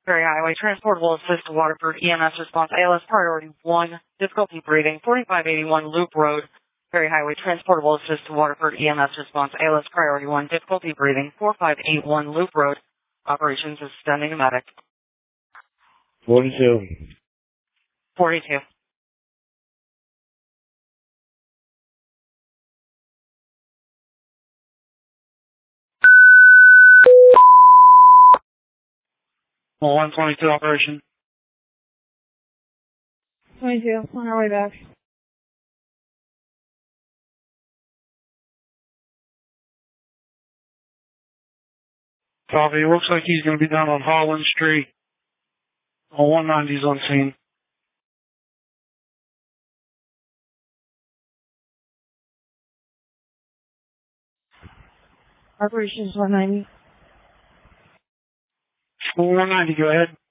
Ferry Highway Transportable Assist to Waterford EMS response ALS priority 1, difficulty breathing, 4581 Loop Road. Ferry Highway Transportable Assist to Waterford EMS response ALS priority 1, difficulty breathing, 4581 Loop Road. Operations is sending a medic. 42. 42. Well, 122 operation. 22, on our way back. Copy. It looks like he's going to be down on Holland Street. On 190's on scene. Operations 190. 190, go ahead.